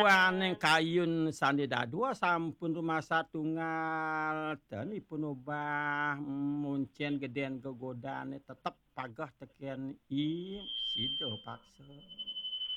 waning kayun sandi dadua sampun rumah satunggal ten ipun obah muncen geden gegodane tetep pagah teken i sido paksa.